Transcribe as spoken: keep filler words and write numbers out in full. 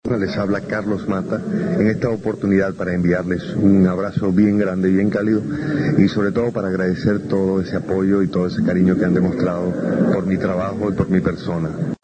Les habla Carlos Mata en esta oportunidad para enviarles un abrazo bien grande, bien cálido y sobre todo para agradecer todo ese apoyo y todo ese cariño que han demostrado por mi trabajo y por mi persona.